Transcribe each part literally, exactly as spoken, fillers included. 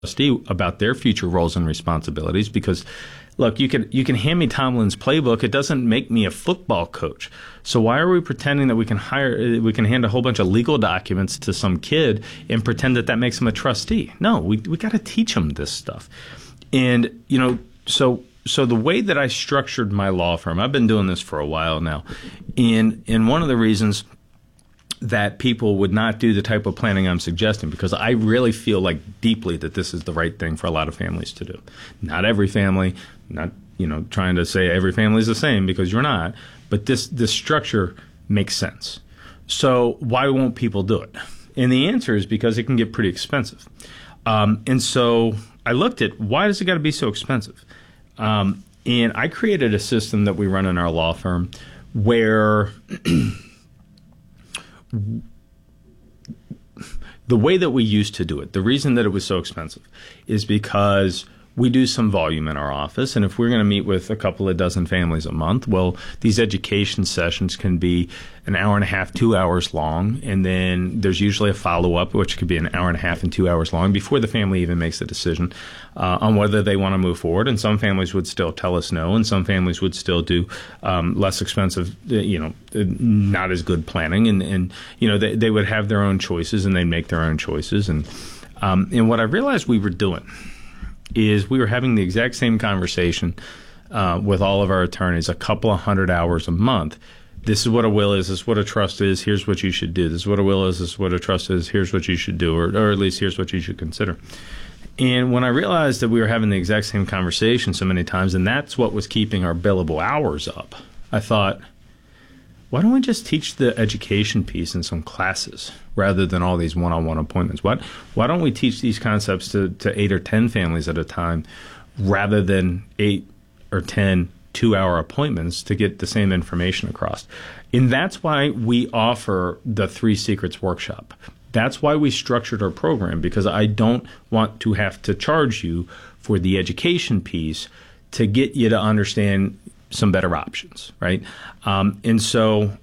trustee about their future roles and responsibilities because, look, you can you can hand me Tomlin's playbook. It doesn't make me a football coach. So why are we pretending that we can hire we can hand a whole bunch of legal documents to some kid and pretend that that makes him a trustee? No, we we got to teach him this stuff. And you know, so so the way that I structured my law firm, I've been doing this for a while now, and and one of the reasons that people would not do the type of planning I'm suggesting, because I really feel like deeply that this is the right thing for a lot of families to do. Not every family, not, you know, trying to say every family is the same, because you're not, but this, this structure makes sense. So why won't people do it? And the answer is because it can get pretty expensive. Um, and so I looked at, why does it got to be so expensive? Um, and I created a system that we run in our law firm where the way that we used to do it, the reason that it was so expensive is because we do some volume in our office, and if we're going to meet with a couple of dozen families a month, well, these education sessions can be an hour and a half, two hours long, and then there's usually a follow-up, which could be an hour and a half and two hours long before the family even makes a decision uh, on whether they want to move forward. And some families would still tell us no, and some families would still do um, less expensive, you know, not as good planning, and, and you know, they, they would have their own choices, and they'd make their own choices. And um, and what I realized we were doing is we were having the exact same conversation uh, with all of our attorneys, a couple of hundred hours a month. This is what a will is. This is what a trust is. Here's what you should do. This is what a will is. This is what a trust is. Here's what you should do, or, or at least here's what you should consider. And when I realized that we were having the exact same conversation so many times, and that's what was keeping our billable hours up, I thought, why don't we just teach the education piece in some classes rather than all these one-on-one appointments? Why, why don't we teach these concepts to, to eight or ten families at a time rather than eight or ten two-hour appointments to get the same information across? And that's why we offer the Three Secrets Workshop. That's why we structured our program, because I don't want to have to charge you for the education piece to get you to understand some better options, right? Um, and so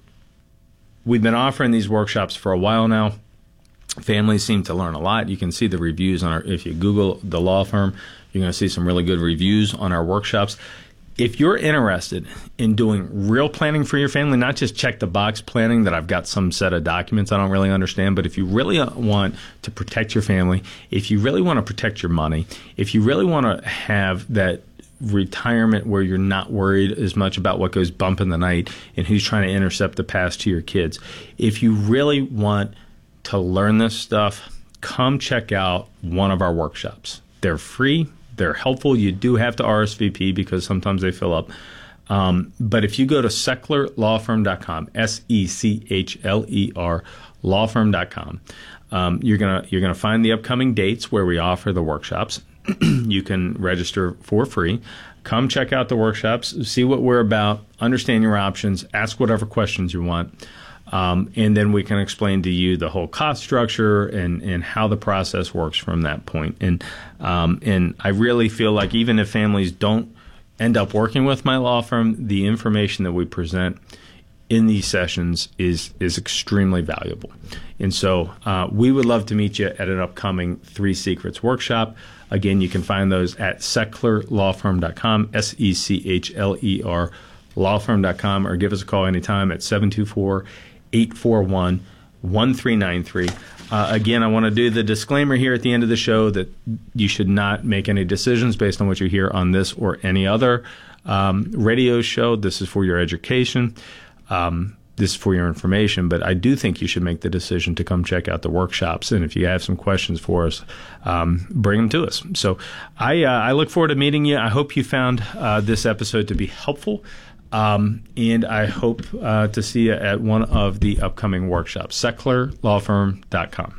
we've been offering these workshops for a while now. Families seem to learn a lot. You can see the reviews on our, if you Google the law firm, you're going to see some really good reviews on our workshops. If you're interested in doing real planning for your family, not just check the box planning that I've got some set of documents I don't really understand, but if you really want to protect your family, if you really want to protect your money, if you really want to have that retirement where you're not worried as much about what goes bump in the night and who's trying to intercept the past to your kids. If you really want to learn this stuff, come check out one of our workshops. They're free. They're helpful. You do have to R S V P because sometimes they fill up. Um, but if you go to sechler law firm dot com, S E C H L E R, law firm dot com, um, you're gonna you're gonna find the upcoming dates where we offer the workshops. You can register for free. Come check out the workshops, see what we're about, understand your options, ask whatever questions you want, um, and then we can explain to you the whole cost structure and, and how the process works from that point. And um, and I really feel like even if families don't end up working with my law firm, the information that we present in these sessions is is extremely valuable. And so uh, we would love to meet you at an upcoming Three Secrets workshop. Again, you can find those at sechler law firm dot com, S E C H L E R, law firm dot com, or give us a call anytime at seven two four, eight four one, one three nine three. Uh, again, I want to do the disclaimer here at the end of the show that you should not make any decisions based on what you hear on this or any other um, radio show. This is for your education. Um, this is for your information, but I do think you should make the decision to come check out the workshops. And if you have some questions for us, um, bring them to us. So I, uh, I look forward to meeting you. I hope you found uh, this episode to be helpful. Um, and I hope uh, to see you at one of the upcoming workshops, sechler law firm dot com.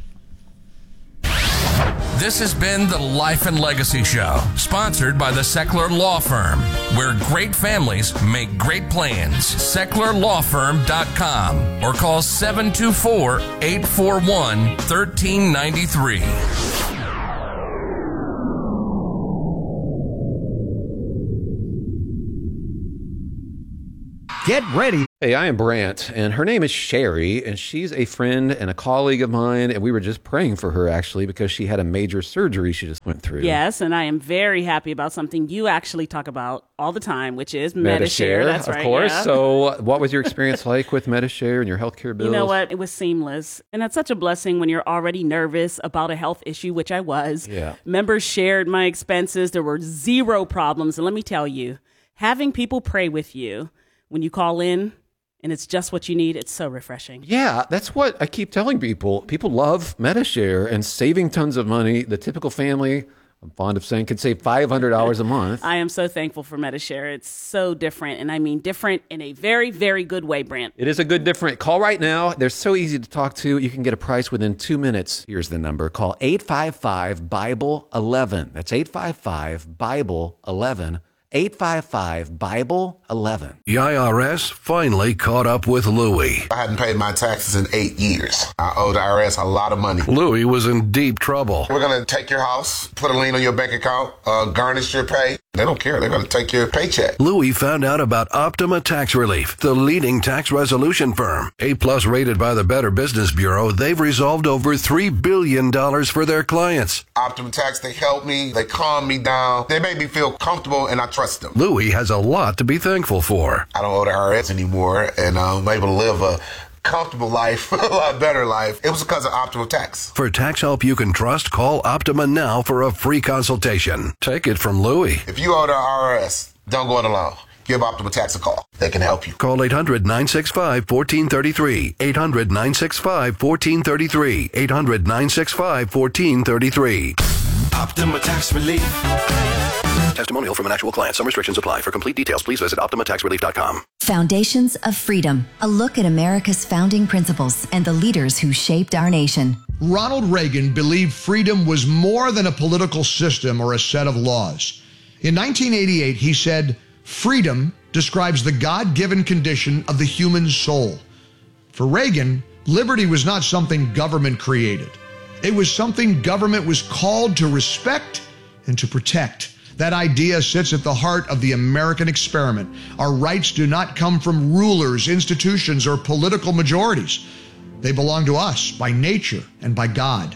This has been the Life and Legacy Show, sponsored by the Sechler Law Firm, where great families make great plans. sechler law firm dot com or call seven two four, eight four one, one three nine three. Get ready. Hey, I am Brant, and her name is Sherry, and she's a friend and a colleague of mine, and we were just praying for her, actually, because she had a major surgery she just went through. Yes, and I am very happy about something you actually talk about all the time, which is Medi-Share. Medi-Share, That's of right, course. yeah. So what was your experience like with Medi-Share and your healthcare bills? You know what? It was seamless. And that's such a blessing when you're already nervous about a health issue, which I was. Yeah. Members shared my expenses. There were zero problems. And let me tell you, having people pray with you when you call in, and it's just what you need, it's so refreshing. Yeah, that's what I keep telling people. People love Medi-Share and saving tons of money. The typical family, I'm fond of saying, could save five hundred dollars a month. I am so thankful for Medi-Share. It's so different, and I mean different in a very, very good way, Brant. It is a good different. Call right now. They're so easy to talk to. You can get a price within two minutes. Here's the number. Call eight five five, Bible eleven. That's eight five five, Bible eleven. eight five five, Bible eleven. The I R S finally caught up with Louie. I hadn't paid my taxes in eight years. I owe the I R S a lot of money. Louie was in deep trouble. We're going to take your house, put a lien on your bank account, uh, garnish your pay. They don't care. They're going to take your paycheck. Louie found out about Optima Tax Relief, the leading tax resolution firm. A-plus rated by the Better Business Bureau, they've resolved over three billion dollars for their clients. Optima Tax, they help me. They calm me down. They make me feel comfortable, and I trust them. Louie has a lot to be thankful for. I don't owe the I R S anymore, and I'm able to live a comfortable life, a lot better life. It was because of Optima Tax. For tax help you can trust, call Optima now for a free consultation. Take it from Louie. If you owe the I R S, don't go it alone. Give Optima Tax a call. They can help you. Call eight hundred, nine six five, one four three three. eight hundred, nine six five, one four three three. eight hundred, nine six five, one four three three. Optima Tax Relief. Testimonial from an actual client. Some restrictions apply. For complete details, please visit optima tax relief dot com. Foundations of Freedom, a look at America's founding principles and the leaders who shaped our nation. Ronald Reagan believed freedom was more than a political system or a set of laws. In nineteen eighty-eight, he said, "Freedom describes the God-given condition of the human soul." For Reagan, liberty was not something government created. It was something government was called to respect and to protect. That idea sits at the heart of the American experiment. Our rights do not come from rulers, institutions, or political majorities. They belong to us by nature and by God.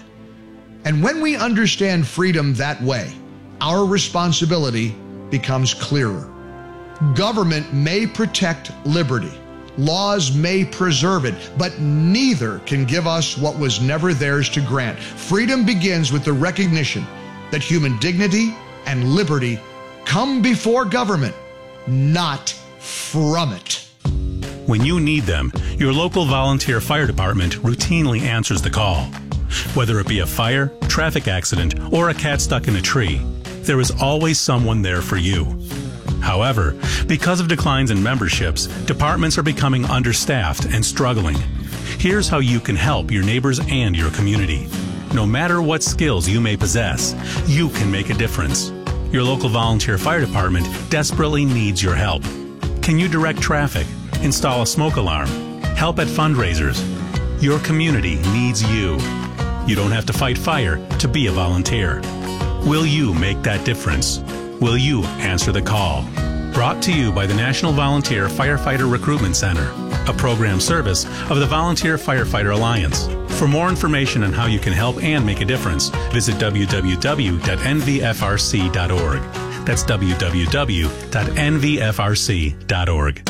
And when we understand freedom that way, our responsibility becomes clearer. Government may protect liberty. Laws may preserve it, but neither can give us what was never theirs to grant. Freedom begins with the recognition that human dignity and liberty come before government, not from it. When you need them, your local volunteer fire department routinely answers the call. Whether it be a fire, traffic accident, or a cat stuck in a tree, there is always someone there for you. However, because of declines in memberships, departments are becoming understaffed and struggling. Here's how you can help your neighbors and your community. No matter what skills you may possess, you can make a difference. Your local volunteer fire department desperately needs your help. Can you direct traffic, install a smoke alarm, help at fundraisers? Your community needs you. You don't have to fight fire to be a volunteer. Will you make that difference? Will you answer the call? Brought to you by the National Volunteer Firefighter Recruitment Center, a program service of the Volunteer Firefighter Alliance. For more information on how you can help and make a difference, visit w w w dot n v f r c dot org. That's w w w dot n v f r c dot org.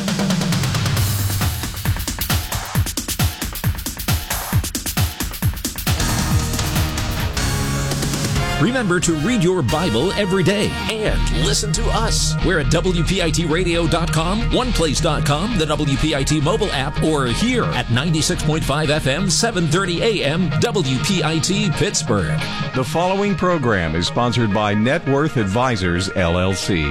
Remember to read your Bible every day and listen to us. We're at W P I T radio dot com, one place dot com, the W P I T mobile app, or here at ninety-six point five F M, seven thirty A M, W P I T Pittsburgh. The following program is sponsored by Net Worth Advisors, L L C.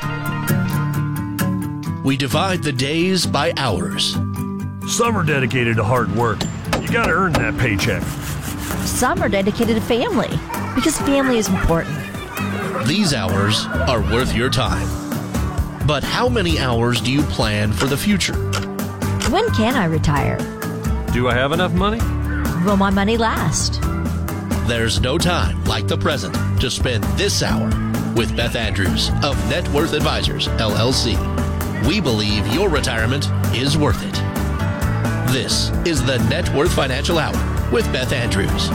We divide the days by hours. Some are dedicated to hard work. You gotta earn that paycheck. Some are dedicated to family, because family is important. These hours are worth your time. But how many hours do you plan for the future? When can I retire? Do I have enough money? Will my money last? There's no time like the present to spend this hour with Beth Andrews of Net Worth Advisors, L L C. We believe your retirement is worth it. This is the Net Worth Financial Hour with Beth Andrews.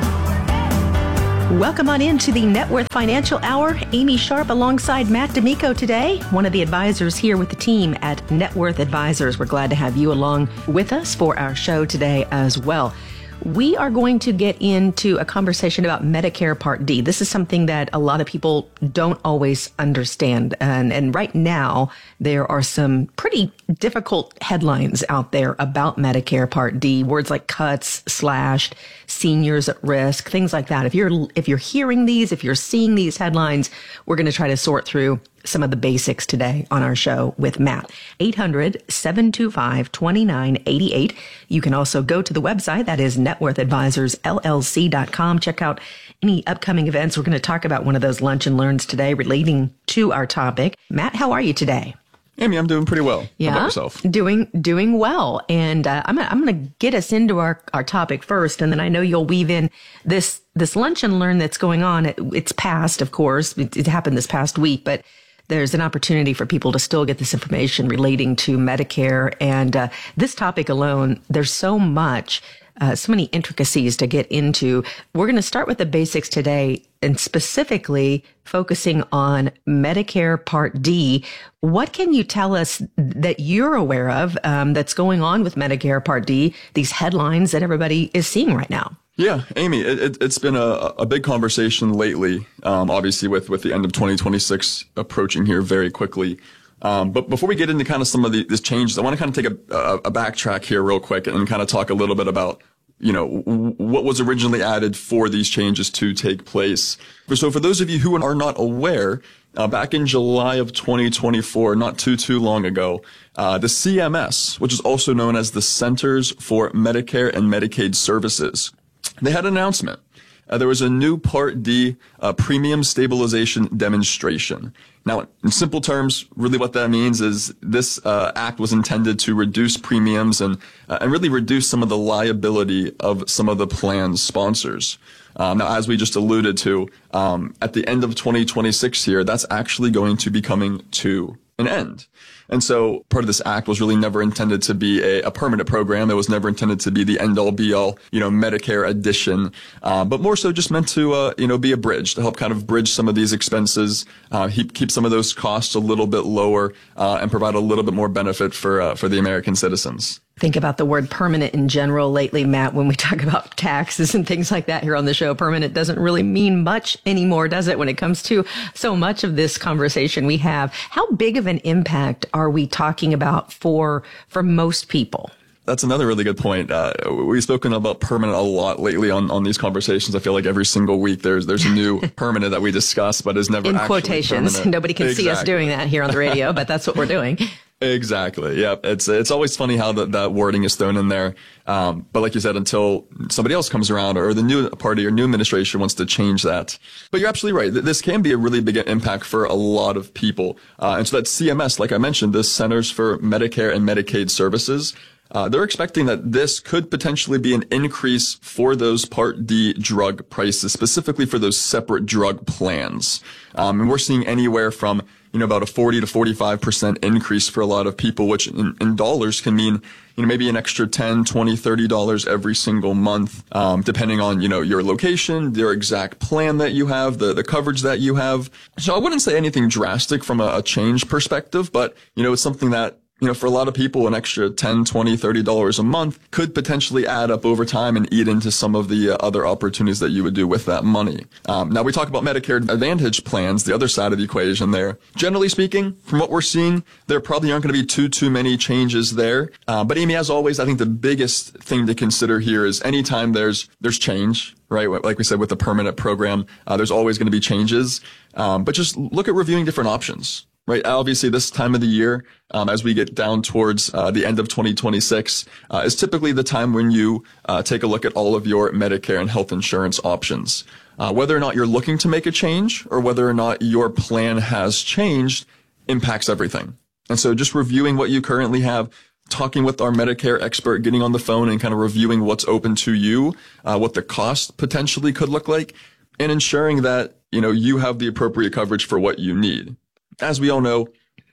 Welcome on into the Net Worth Financial Hour. Amy Sharp alongside Matt D'Amico today, one of the advisors here with the team at Net Worth Advisors. We're glad to have you along with us for our show today as well. We are going to get into a conversation about Medicare Part D. This is something that a lot of people don't always understand. And, and right now, there are some pretty difficult headlines out there about Medicare Part D. Words like cuts, slashed, seniors at risk, things like that. If you're, if you're hearing these, if you're seeing these headlines, we're going to try to sort through some of the basics today on our show with Matt. eight hundred, seven two five, two nine eight eight. You can also go to the website. That is net worth advisors L L C dot com. Check out any upcoming events. We're going to talk about one of those lunch and learns today relating to our topic. Matt, how are you today? Amy, I'm doing pretty well. Yeah, how about yourself? Doing doing well. And uh, I'm I'm going to get us into our, our topic first, and then I know you'll weave in this this lunch and learn that's going on. It, it's past, of course. It, it happened this past week, but there's an opportunity for people to still get this information relating to Medicare. And uh, this topic alone, there's so much, uh, so many intricacies to get into. We're going to start with the basics today and specifically focusing on Medicare Part D. What can you tell us that you're aware of um, that's going on with Medicare Part D, these headlines that everybody is seeing right now? Yeah, Amy, it, it, it's been a, a big conversation lately, um, obviously with, with the end of twenty twenty-six approaching here very quickly. Um, but before we get into kind of some of the, these changes, I want to kind of take a, a, a backtrack here real quick and kind of talk a little bit about, you know, w- what was originally added for these changes to take place. So for those of you who are not aware, uh, back in July of twenty twenty-four, not too, too long ago, uh, the C M S, which is also known as the Centers for Medicare and Medicaid Services, they had an announcement. Uh, there was a new Part D uh, premium stabilization demonstration. Now, in simple terms, really what that means is this uh, act was intended to reduce premiums and uh, and really reduce some of the liability of some of the plan's sponsors. Um, now, as we just alluded to, um, at the end of twenty twenty-six here, that's actually going to be coming to an end. And so part of this act was really never intended to be a, a permanent program. It was never intended to be the end-all be-all, you know, Medicare addition, uh, but more so just meant to, uh, you know, be a bridge to help kind of bridge some of these expenses, uh, keep, keep some of those costs a little bit lower, uh, and provide a little bit more benefit for, uh, for the American citizens. Think about the word permanent in general lately, Matt, when we talk about taxes and things like that here on the show. Permanent doesn't really mean much anymore, does it, when it comes to so much of this conversation we have? How big of an impact are we talking about for for most people? That's another really good point. Uh, we've spoken about permanent a lot lately on, on these conversations. I feel like every single week there's there's a new permanent that we discuss, but is never in actually quotations. permanent. Nobody can Exactly. see us doing that here on the radio, but that's what we're doing. Exactly. Yeah. It's, it's always funny how that, that wording is thrown in there. Um, but like you said, until somebody else comes around or the new party or new administration wants to change that. But you're absolutely right. This can be a really big impact for a lot of people. Uh, and so that C M S, like I mentioned, the Centers for Medicare and Medicaid Services, Uh, they're expecting that this could potentially be an increase for those Part D drug prices, specifically for those separate drug plans. Um, and we're seeing anywhere from, you know, about a forty to forty-five percent increase for a lot of people, which in, in dollars can mean, you know, maybe an extra ten, twenty, thirty dollars every single month, um, depending on, you know, your location, your exact plan that you have, the, the coverage that you have. So I wouldn't say anything drastic from a, a change perspective, but, you know, it's something that, you know, for a lot of people, an extra ten, twenty, thirty dollars a month could potentially add up over time and eat into some of the uh, other opportunities that you would do with that money. Um, now, we talk about Medicare Advantage plans, the other side of the equation there. Generally speaking, from what we're seeing, there probably aren't going to be too, too many changes there. Uh, but Amy, as always, I think the biggest thing to consider here is anytime there's, there's change, right? Like we said, with the permanent program, uh, there's always going to be changes. Um, but just look at reviewing different options. Right. Obviously, this time of the year, um, as we get down towards uh, the end of twenty twenty-six, uh, is typically the time when you uh, take a look at all of your Medicare and health insurance options. Uh, whether or not you're looking to make a change or whether or not your plan has changed impacts everything. And so just reviewing what you currently have, talking with our Medicare expert, getting on the phone and kind of reviewing what's open to you, uh, what the cost potentially could look like, and ensuring that, you know, you have the appropriate coverage for what you need. As we all know,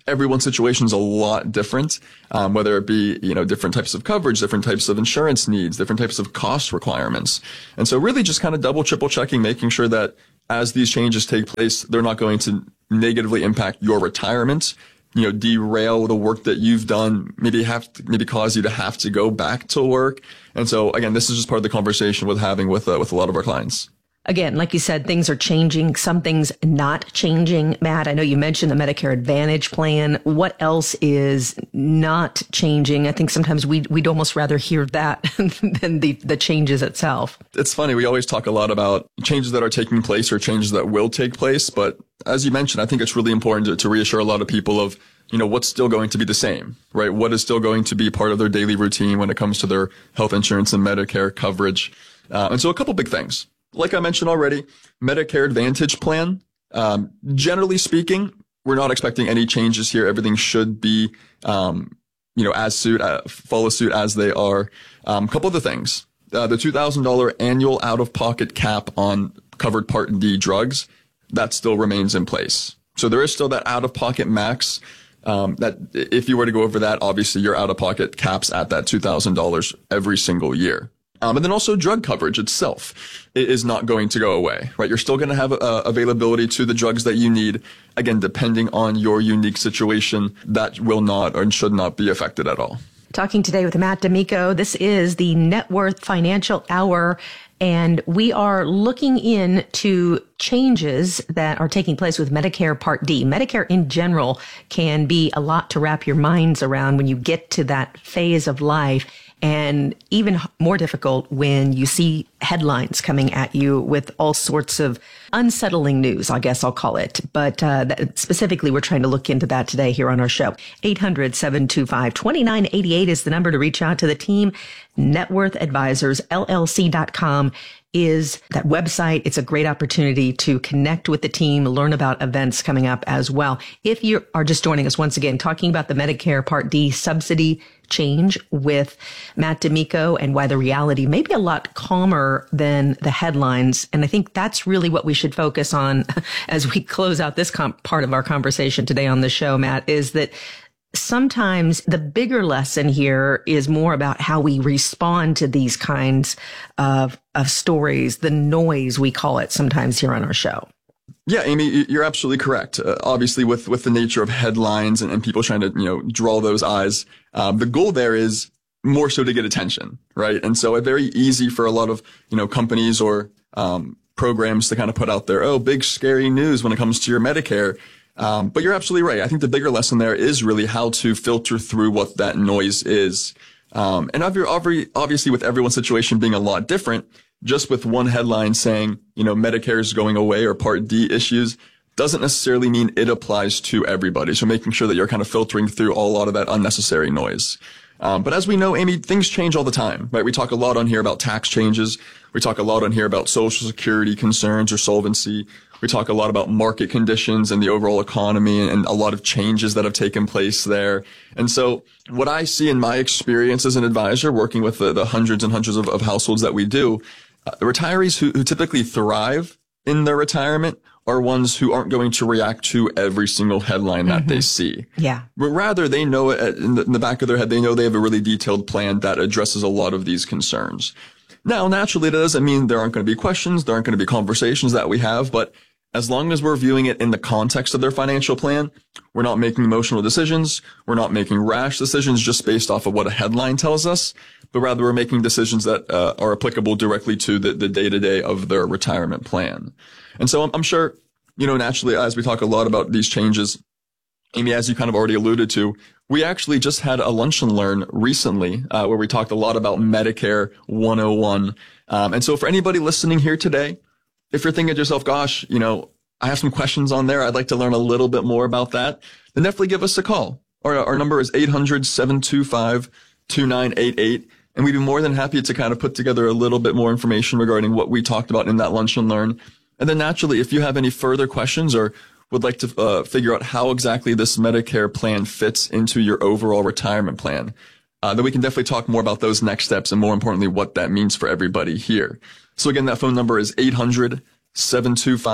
everyone's situation is a lot different, um, whether it be, you know, different types of coverage, different types of insurance needs, different types of cost requirements. And so really just kind of double, triple checking, making sure that as these changes take place, they're not going to negatively impact your retirement, you know, derail the work that you've done, maybe have to, maybe cause you to have to go back to work. And so again, this is just part of the conversation we're having with, uh, with a lot of our clients. Again, like you said, things are changing. Some things not changing. Matt, I know you mentioned the Medicare Advantage plan. What else is not changing? I think sometimes we, we'd almost rather hear that than the, the changes itself. It's funny. We always talk a lot about changes that are taking place or changes that will take place. But as you mentioned, I think it's really important to, to reassure a lot of people of, you know, what's still going to be the same, right? What is still going to be part of their daily routine when it comes to their health insurance and Medicare coverage. Uh, and so a couple big things. Like I mentioned already, Medicare Advantage plan. Um, generally speaking, we're not expecting any changes here. Everything should be, um, you know, as suit, uh, follow suit as they are. Um, couple other things. Uh, the two thousand dollars annual out-of-pocket cap on covered Part D drugs, that still remains in place. So there is still that out-of-pocket max. Um, that if you were to go over that, obviously your out-of-pocket caps at that two thousand dollars every single year. Um, and then also drug coverage itself is not going to go away, right? You're still going to have uh, availability to the drugs that you need. Again, depending on your unique situation, that will not or should not be affected at all. Talking today with Matt D'Amico. This is the Net Worth Financial Hour, and we are looking into changes that are taking place with Medicare Part D. Medicare in general can be a lot to wrap your minds around when you get to that phase of life, and even more difficult when you see headlines coming at you with all sorts of unsettling news, I guess I'll call it. But uh, that, specifically, we're trying to look into that today here on our show. eight hundred, seven two five, two nine eight eight is the number to reach out to the team. Net Worth Advisors, L L C dot com is that website. It's a great opportunity to connect with the team, learn about events coming up as well. If you are just joining us once again, talking about the Medicare Part D subsidy change with Matt D'Amico and why the reality may be a lot calmer than the headlines. And I think that's really what we should focus on as we close out this com- part of our conversation today on the show, Matt, is that sometimes the bigger lesson here is more about how we respond to these kinds of, of stories, the noise we call it sometimes here on our show. Yeah, Amy, you're absolutely correct. Uh, obviously, with, with the nature of headlines and, and people trying to, you know, draw those eyes, um, the goal there is more so to get attention, right? And so it's very easy for a lot of, you know, companies or um, programs to kind of put out there, oh, big scary news when it comes to your Medicare. Um, but you're absolutely right. I think the bigger lesson there is really how to filter through what that noise is. Um, and obviously with everyone's situation being a lot different, just with one headline saying, you know, Medicare is going away or Part D issues doesn't necessarily mean it applies to everybody. So making sure that you're kind of filtering through a lot of that unnecessary noise. Um, but as we know, Amy, things change all the time, right? We talk a lot on here about tax changes. We talk a lot on here about Social Security concerns or solvency. We talk a lot about market conditions and the overall economy and a lot of changes that have taken place there. And so what I see in my experience as an advisor working with the, the hundreds and hundreds of, of households that we do, uh, retirees who, who typically thrive in their retirement are ones who aren't going to react to every single headline that mm-hmm. they see. Yeah. But rather, they know it in the, in the back of their head, they know they have a really detailed plan that addresses a lot of these concerns. Now, naturally, that doesn't mean there aren't going to be questions, there aren't going to be conversations that we have, but as long as we're viewing it in the context of their financial plan, we're not making emotional decisions, we're not making rash decisions just based off of what a headline tells us, but rather we're making decisions that uh, are applicable directly to the, the day-to-day of their retirement plan. And so I'm, I'm sure, you know, naturally, as we talk a lot about these changes, Amy, as you kind of already alluded to, we actually just had a lunch and learn recently uh, where we talked a lot about Medicare one oh one. Um, and so for anybody listening here today, if you're thinking to yourself, gosh, you know, I have some questions on there, I'd like to learn a little bit more about that, then definitely give us a call. Our, our number is eight hundred, seven two five, two nine eight eight. And we'd be more than happy to kind of put together a little bit more information regarding what we talked about in that lunch and learn. And then naturally, if you have any further questions or would like to uh, figure out how exactly this Medicare plan fits into your overall retirement plan, uh, then we can definitely talk more about those next steps and more importantly, what that means for everybody here. So again, that phone number is eight hundred, seven two five,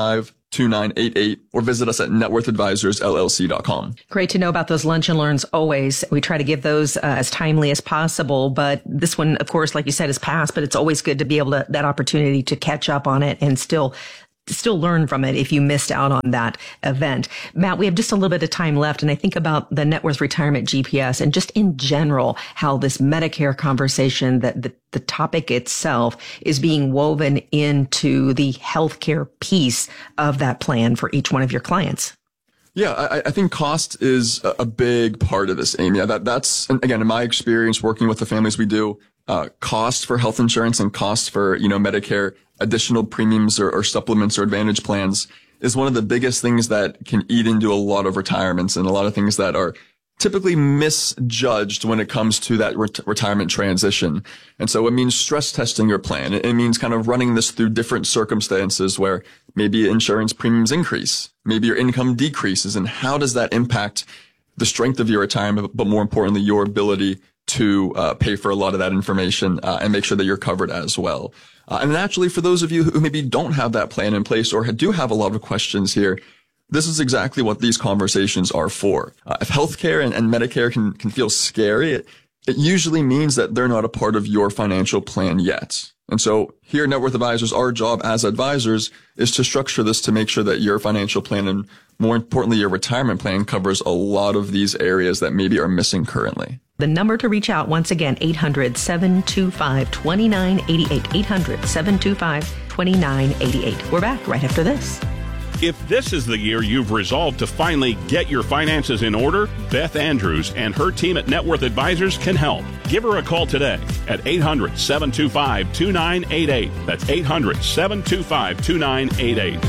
two nine eight eight or visit us at net worth advisors L L C dot com. Great to know about those lunch and learns always. We try to give those uh, as timely as possible, but this one, of course, like you said, is past, but it's always good to be able to, that opportunity to catch up on it and still still learn from it if you missed out on that event. Matt, we have just a little bit of time left, and I think about the Net Worth Retirement G P S and just in general, how this Medicare conversation, that the, the topic itself is being woven into the healthcare piece of that plan for each one of your clients. Yeah, I, I think cost is a big part of this, Amy. That that's, and again, in my experience working with the families we do, uh, cost for health insurance and cost for, you know, Medicare, additional premiums or, or supplements or advantage plans is one of the biggest things that can eat into a lot of retirements and a lot of things that are typically misjudged when it comes to that ret- retirement transition. And so it means stress testing your plan. It, it means kind of running this through different circumstances where maybe insurance premiums increase, maybe your income decreases, and how does that impact the strength of your retirement, but more importantly, your ability to uh, pay for a lot of that information uh, and make sure that you're covered as well. Uh, and naturally, for those of you who maybe don't have that plan in place or do have a lot of questions here, this is exactly what these conversations are for. Uh, if healthcare and, and Medicare can, can feel scary, it, it usually means that they're not a part of your financial plan yet. And so here at Net Worth Advisors, our job as advisors is to structure this to make sure that your financial plan and more importantly, your retirement plan covers a lot of these areas that maybe are missing currently. The number to reach out, once again, eight hundred, seven two five, two nine eight eight, eight hundred, seven two five, two nine eight eight. We're back right after this. If this is the year you've resolved to finally get your finances in order, Beth Andrews and her team at Net Worth Advisors can help. Give her a call today at eight hundred, seven two five, two nine eight eight. That's eight hundred, seven two five, two nine eight eight.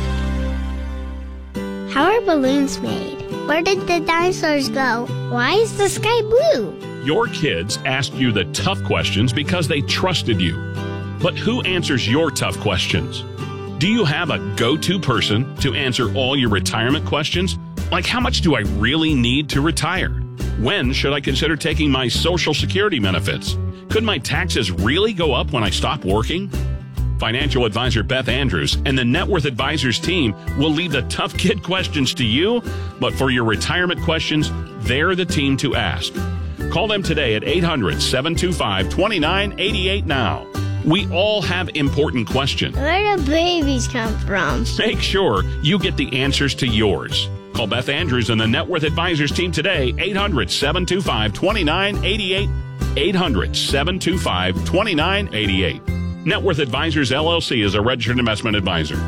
How are balloons made? Where did the dinosaurs go? Why is the sky blue? Your kids asked you the tough questions because they trusted you. But who answers your tough questions? Do you have a go-to person to answer all your retirement questions? Like, how much do I really need to retire? When should I consider taking my Social Security benefits? Could my taxes really go up when I stop working? Financial advisor Beth Andrews and the Net Worth Advisors team will leave the tough kid questions to you, but for your retirement questions, they're the team to ask. Call them today at eight hundred, seven two five, two nine eight eight now. We all have important questions. Where do babies come from? Make sure you get the answers to yours. Call Beth Andrews and the Net Worth Advisors team today, eight hundred, seven two five, two nine eight eight, eight hundred, seven two five, two nine eight eight. Net Worth Advisors, L L C is a registered investment advisor.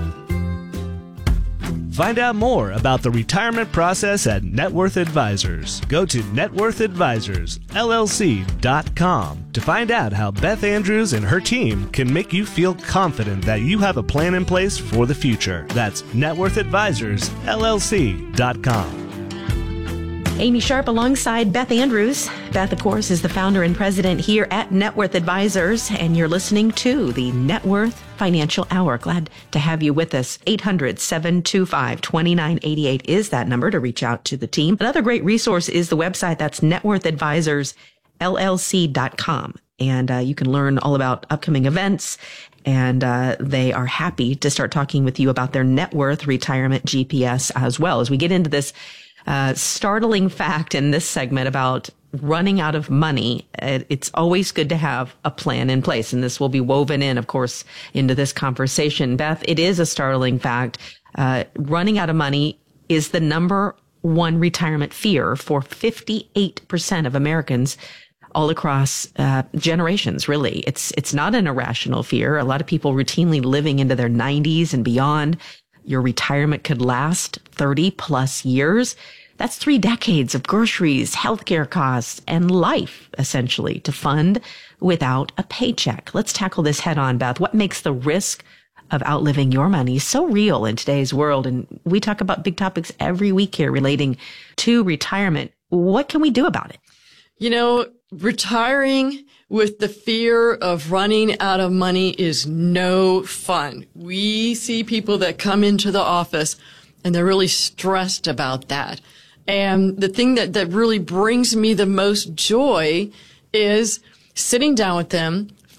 Find out more about the retirement process at Net Worth Advisors. Go to net worth advisors L L C dot com to find out how Beth Andrews and her team can make you feel confident that you have a plan in place for the future. That's net worth advisors L L C dot com. Amy Sharp alongside Beth Andrews. Beth, of course, is the founder and president here at Net Worth Advisors, and you're listening to the Net Worth Financial Hour. Glad to have you with us. eight hundred, seven two five, two nine eight eight is that number to reach out to the team. Another great resource is the website. That's net worth advisors L L C dot com. And uh, you can learn all about upcoming events, and uh, they are happy to start talking with you about their Net Worth Retirement G P S as well. As we get into this Uh, startling fact in this segment about running out of money, it, it's always good to have a plan in place. And this will be woven in, of course, into this conversation. Beth, it is a startling fact. Uh, running out of money is the number one retirement fear for fifty-eight percent of Americans all across uh, generations, really. It's, it's not an irrational fear. A lot of people routinely living into their nineties and beyond. Your retirement could last thirty plus years. That's three decades of groceries, healthcare costs, and life, essentially, to fund without a paycheck. Let's tackle this head on, Beth. What makes the risk of outliving your money so real in today's world? And we talk about big topics every week here relating to retirement. What can we do about it? You know, retiring with the fear of running out of money is no fun. We see people that come into the office and they're really stressed about that. And the thing that, that really brings me the most joy is sitting down with them,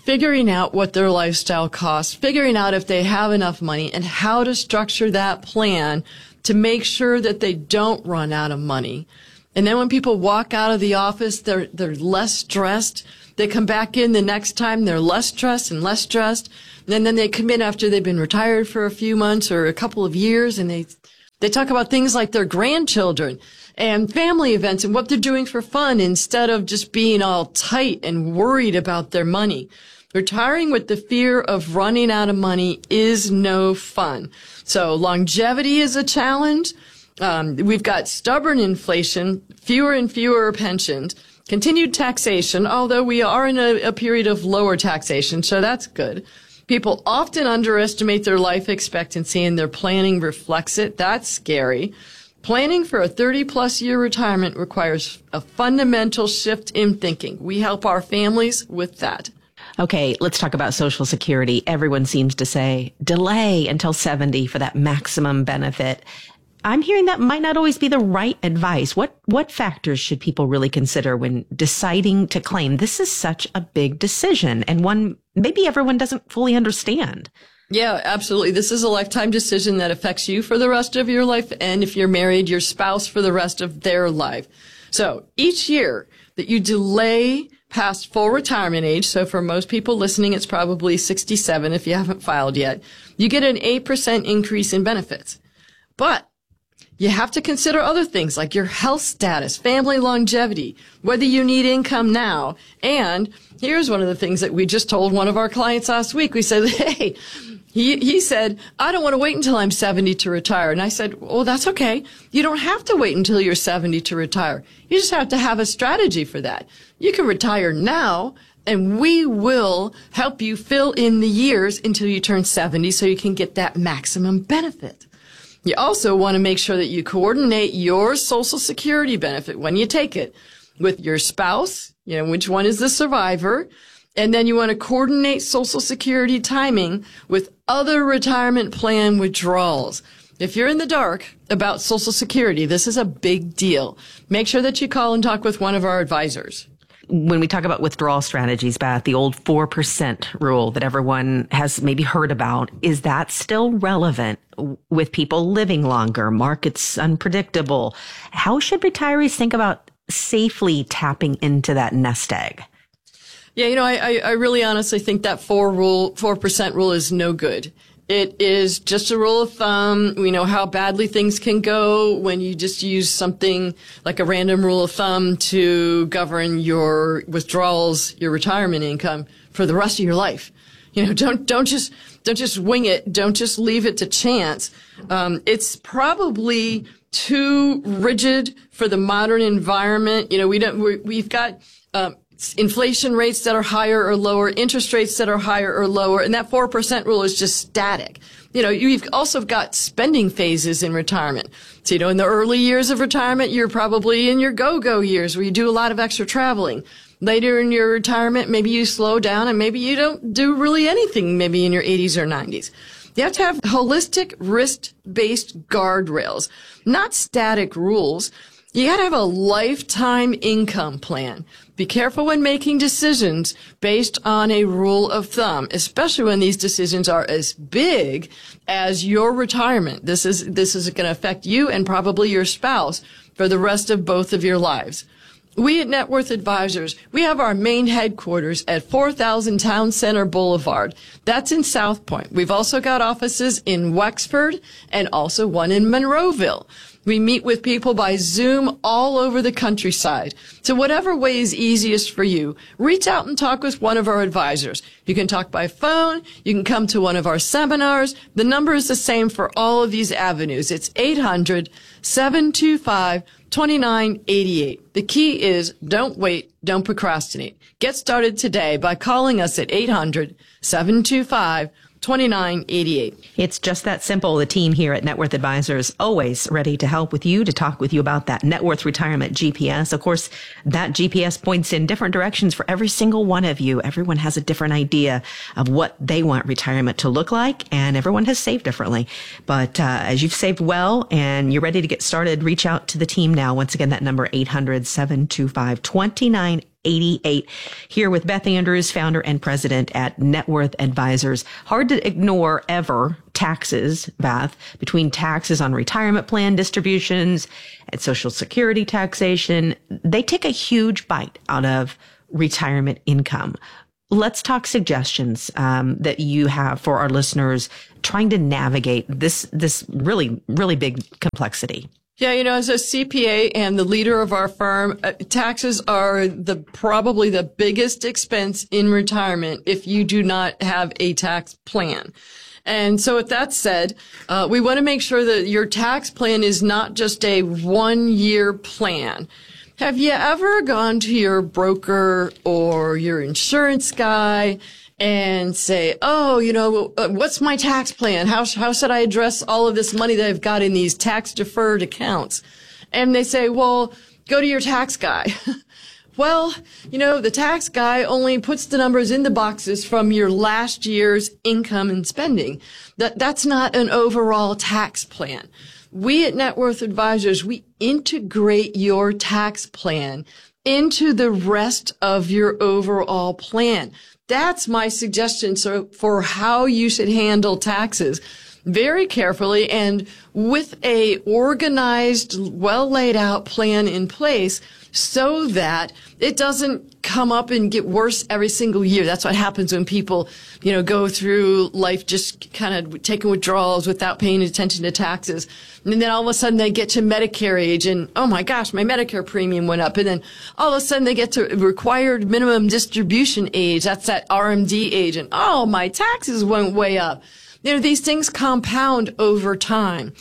figuring out what their lifestyle costs, figuring out if they have enough money, and how to structure that plan to make sure that they don't run out of money. And then when people walk out of the office, they're they're less stressed. They come back in the next time, they're less stressed and less stressed. And then they come in after they've been retired for a few months or a couple of years, and they they talk about things like their grandchildren and family events and what they're doing for fun instead of just being all tight and worried about their money. Retiring with the fear of running out of money is no fun. So longevity is a challenge. Um, we've got stubborn inflation, fewer and fewer pensions, continued taxation, although we are in a, a period of lower taxation, so that's good. People often underestimate their life expectancy, and their planning reflects it. That's scary. Planning for a thirty-plus year retirement requires a fundamental shift in thinking. We help our families with that. Okay, let's talk about Social Security. Everyone seems to say delay until seventy for that maximum benefit. I'm hearing that might not always be the right advice. What what factors should people really consider when deciding to claim? This is such a big decision, and one maybe everyone doesn't fully understand. Yeah, absolutely. This is a lifetime decision that affects you for the rest of your life, and if you're married, your spouse for the rest of their life. So each year that you delay past full retirement age, so for most people listening, it's probably sixty-seven if you haven't filed yet, you get an eight percent increase in benefits. But you have to consider other things like your health status, family longevity, whether you need income now. And here's one of the things that we just told one of our clients last week. We said, hey, he, he said, I don't want to wait until I'm seventy to retire. And I said, well, that's okay. You don't have to wait until you're seventy to retire. You just have to have a strategy for that. You can retire now, and we will help you fill in the years until you turn seventy so you can get that maximum benefit. You also want to make sure that you coordinate your Social Security benefit when you take it with your spouse, you know, which one is the survivor, and then you want to coordinate Social Security timing with other retirement plan withdrawals. If you're in the dark about Social Security, this is a big deal. Make sure that you call and talk with one of our advisors. When we talk about withdrawal strategies, Beth, the old four percent rule that everyone has maybe heard about, is that still relevant with people living longer? Markets unpredictable. How should retirees think about safely tapping into that nest egg? Yeah, you know, I, I really honestly think that four rule, four percent rule is no good. It is just a rule of thumb. We know how badly things can go when you just use something like a random rule of thumb to govern your withdrawals, your retirement income for the rest of your life. You know, don't, don't just, don't just wing it. Don't just leave it to chance. Um, it's probably too rigid for the modern environment. You know, we don't, we, we've got, um, inflation rates that are higher or lower, interest rates that are higher or lower, and that four percent rule is just static. You know, you've also got spending phases in retirement. So, you know, in the early years of retirement, you're probably in your go-go years where you do a lot of extra traveling. Later in your retirement, maybe you slow down and maybe you don't do really anything maybe in your eighties or nineties. You have to have holistic, risk-based guardrails, not static rules. You got to have a lifetime income plan. Be careful when making decisions based on a rule of thumb, especially when these decisions are as big as your retirement. This is, this is going to affect you and probably your spouse for the rest of both of your lives. We at Net Worth Advisors, we have our main headquarters at four thousand Town Center Boulevard. That's in South Point. We've also got offices in Wexford and also one in Monroeville. We meet with people by Zoom all over the countryside. So whatever way is easiest for you, reach out and talk with one of our advisors. You can talk by phone. You can come to one of our seminars. The number is the same for all of these avenues. It's eight hundred, seven two five, two nine eight eight. The key is don't wait, don't procrastinate. Get started today by calling us at eight hundred, seven two five, two nine eight eight. It's just that simple. The team here at Net Worth Advisors always ready to help with you, to talk with you about that Net Worth Retirement G P S. Of course, that G P S points in different directions for every single one of you. Everyone has a different idea of what they want retirement to look like, and everyone has saved differently. But uh, as you've saved well and you're ready to get started, reach out to the team now. Once again, that number eight hundred, seven two five, two nine eight eight. eighty-eight. Here with Beth Andrews, founder and president at Net Worth Advisors. Hard to ignore ever taxes, Beth, between taxes on retirement plan distributions and Social Security taxation. They take a huge bite out of retirement income. Let's talk suggestions um, that you have for our listeners trying to navigate this this really, really big complexity. Yeah, you know, as a C P A and the leader of our firm, uh, taxes are the probably the biggest expense in retirement if you do not have a tax plan. And so with that said, uh, we want to make sure that your tax plan is not just a one-year plan. Have you ever gone to your broker or your insurance guy and say, oh, you know, what's my tax plan? How, how should I address all of this money that I've got in these tax deferred accounts? And they say, well, go to your tax guy. Well, you know, the tax guy only puts the numbers in the boxes from your last year's income and spending. That, that's not an overall tax plan. We at Net Worth Advisors, we integrate your tax plan into the rest of your overall plan. That's my suggestion so for how you should handle taxes very carefully and with a organized, well laid out plan in place so that it doesn't come up and get worse every single year. That's what happens when people, you know, go through life just kind of taking withdrawals without paying attention to taxes. And then all of a sudden they get to Medicare age and, oh my gosh, my Medicare premium went up. And then all of a sudden they get to required minimum distribution age. That's that R M D age. And oh, my taxes went way up. You know, these things compound over time.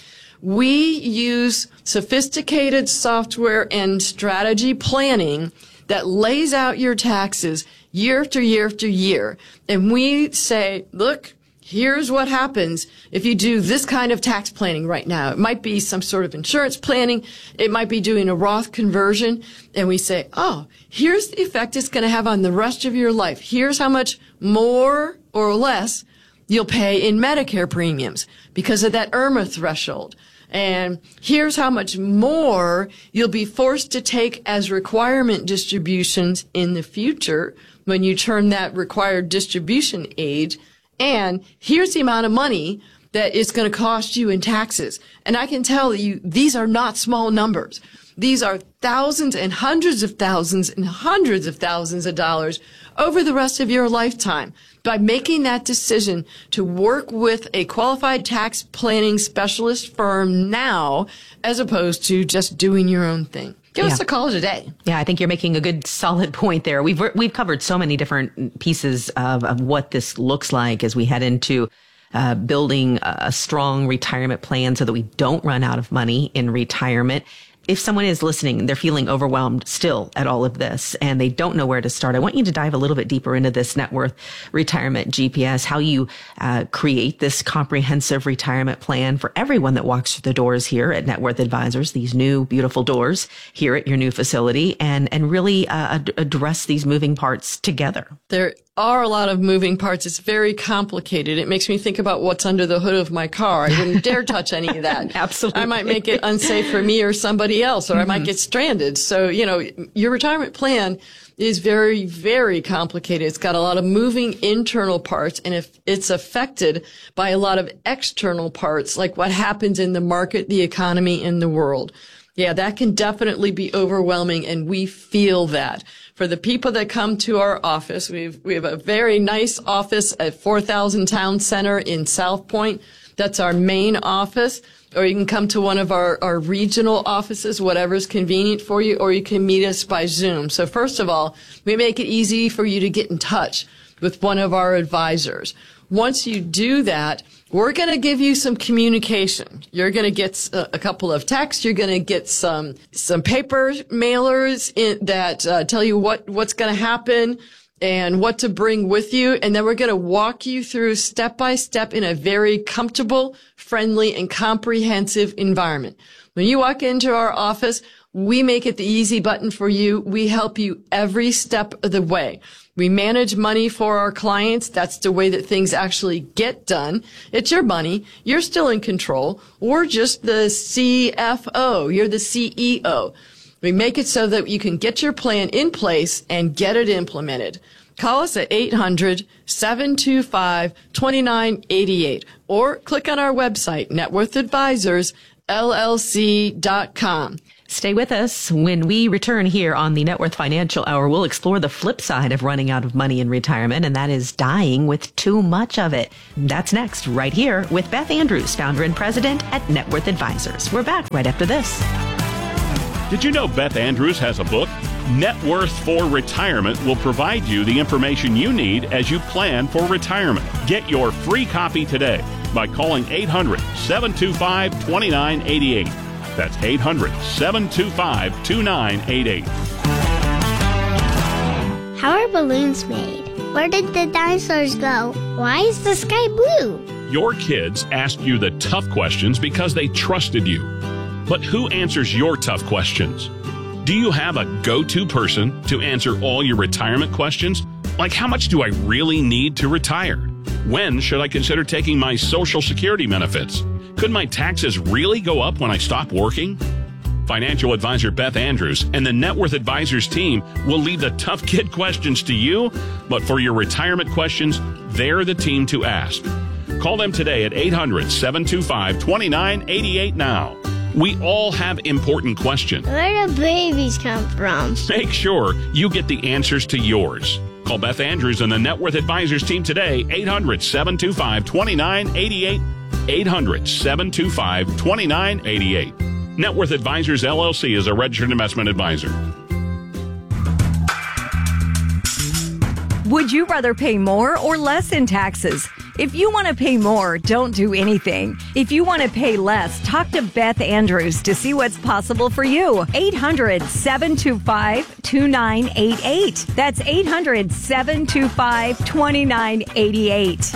We use sophisticated software and strategy planning that lays out your taxes year after year after year. And we say, look, here's what happens if you do this kind of tax planning right now. It might be some sort of insurance planning. It might be doing a Roth conversion. And we say, oh, here's the effect it's going to have on the rest of your life. Here's how much more or less you'll pay in Medicare premiums because of that IRMAA threshold. And here's how much more you'll be forced to take as requirement distributions in the future when you turn that required distribution age. And here's the amount of money that it's going to cost you in taxes. And I can tell you, these are not small numbers. These are thousands and hundreds of thousands and hundreds of thousands of dollars over the rest of your lifetime by making that decision to work with a qualified tax planning specialist firm now as opposed to just doing your own thing. Give yeah. us a call today. Yeah, I think you're making a good, solid point there. We've we've covered so many different pieces of, of what this looks like as we head into uh, building a strong retirement plan so that we don't run out of money in retirement. If someone is listening, they're feeling overwhelmed still at all of this and they don't know where to start, I want you to dive a little bit deeper into this Net Worth Retirement G P S, how you uh, create this comprehensive retirement plan for everyone that walks through the doors here at Net Worth Advisors, these new beautiful doors here at your new facility, and, and really uh, ad- address these moving parts together. There are a lot of moving parts. It's very complicated. It makes me think about what's under the hood of my car. I wouldn't dare touch any of that. Absolutely. I might make it unsafe for me or somebody else, or mm-hmm. I might get stranded. So, you know, your retirement plan is very, very complicated. It's got a lot of moving internal parts, and if it's affected by a lot of external parts, like what happens in the market, the economy, and the world. Yeah, that can definitely be overwhelming, and we feel that. For the people that come to our office, we've, we have a very nice office at four thousand Town Center in South Point. That's our main office. Or you can come to one of our, our regional offices, whatever's convenient for you, or you can meet us by Zoom. So first of all, we make it easy for you to get in touch with one of our advisors. Once you do that, we're going to give you some communication. You're going to get a, a couple of texts. You're going to get some some paper mailers in, that uh, tell you what what's going to happen and what to bring with you. And then we're going to walk you through step by step in a very comfortable, friendly, and comprehensive environment. When you walk into our office, we make it the easy button for you. We help you every step of the way. We manage money for our clients. That's the way that things actually get done. It's your money. You're still in control. We're just the C F O. You're the C E O. We make it so that you can get your plan in place and get it implemented. Call us at eight hundred, seven two five, two nine eight eight or click on our website, net worth advisors L L C dot com. Stay with us. When we return here on the Net Worth Financial Hour, we'll explore the flip side of running out of money in retirement, and that is dying with too much of it. That's next, right here with Beth Andrews, founder and president at Net Worth Advisors. We're back right after this. Did you know Beth Andrews has a book? Net Worth for Retirement will provide you the information you need as you plan for retirement. Get your free copy today by calling eight hundred, seven two five, two nine eight eight. That's eight hundred, seven two five, two nine eight eight. How are balloons made? Where did the dinosaurs go? Why is the sky blue? Your kids ask you the tough questions because they trusted you. But who answers your tough questions? Do you have a go-to person to answer all your retirement questions? Like, how much do I really need to retire? When should I consider taking my Social Security benefits? Could my taxes really go up when I stop working? Financial advisor Beth Andrews and the Net Worth Advisors team will leave the tough kid questions to you, but for your retirement questions, they're the team to ask. Call them today at eight hundred, seven two five, two nine eight eight now. We all have important questions. Where do babies come from? Make sure you get the answers to yours. Call Beth Andrews and the Net Worth Advisors team today, eight hundred, seven two five, two nine eight eight, eight hundred, seven two five, two nine eight eight. Net Worth Advisors, L L C is a registered investment advisor. Would you rather pay more or less in taxes? If you want to pay more, don't do anything. If you want to pay less, talk to Beth Andrews to see what's possible for you. eight hundred, seven two five, two nine eight eight. That's eight hundred, seven two five, two nine eight eight.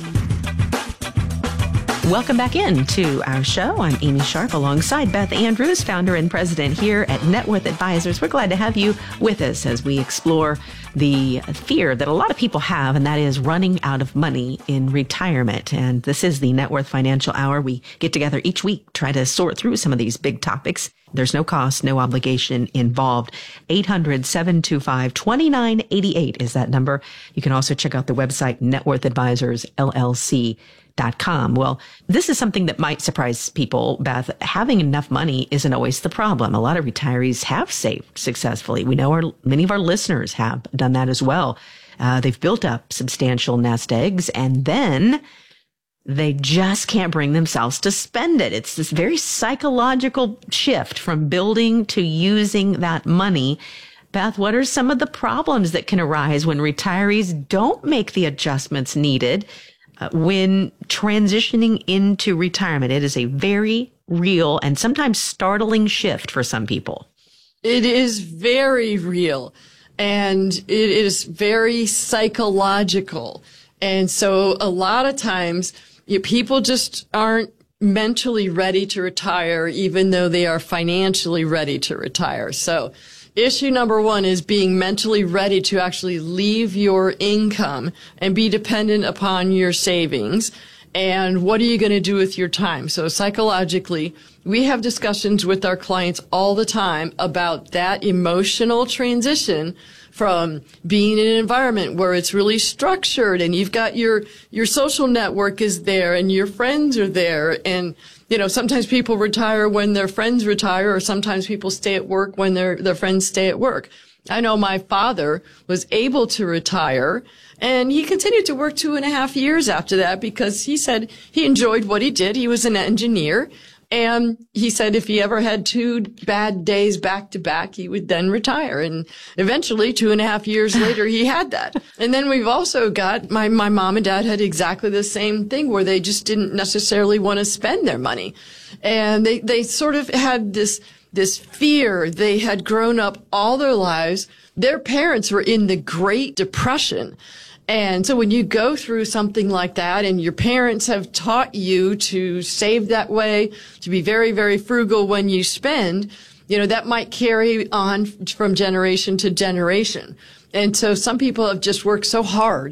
Welcome back in to our show. I'm Amy Sharp alongside Beth Andrews, founder and president here at Net Worth Advisors. We're glad to have you with us as we explore the fear that a lot of people have, and that is running out of money in retirement. And this is the Net Worth Financial Hour. We get together each week, try to sort through some of these big topics. There's no cost, no obligation involved. eight hundred, seven two five, two nine eight eight is that number. You can also check out the website, net worth advisors L L C dot com. Well, this is something that might surprise people, Beth. Having enough money isn't always the problem. A lot of retirees have saved successfully. We know our, many of our listeners have done that as well. Uh, they've built up substantial nest eggs, and then they just can't bring themselves to spend it. It's this very psychological shift from building to using that money. Beth, what are some of the problems that can arise when retirees don't make the adjustments needed uh, when transitioning into retirement? It is a very real and sometimes startling shift for some people. It is very real, and it is very psychological. And so a lot of times, you know, people just aren't mentally ready to retire, even though they are financially ready to retire. So issue number one is being mentally ready to actually leave your income and be dependent upon your savings. And what are you going to do with your time? So psychologically, we have discussions with our clients all the time about that emotional transition from being in an environment where it's really structured and you've got your, your social network is there and your friends are there. And, you know, sometimes people retire when their friends retire, or sometimes people stay at work when their, their friends stay at work. I know my father was able to retire, and he continued to work two and a half years after that because he said he enjoyed what he did. He was an engineer. And he said if he ever had two bad days back to back, he would then retire. And eventually, two and a half years later, he had that. And then we've also got, my, my mom and dad had exactly the same thing where they just didn't necessarily want to spend their money. And they, they sort of had this, this fear. They had grown up all their lives. Their parents were in the Great Depression. And so when you go through something like that and your parents have taught you to save that way, to be very, very frugal when you spend, you know, that might carry on from generation to generation. And so some people have just worked so hard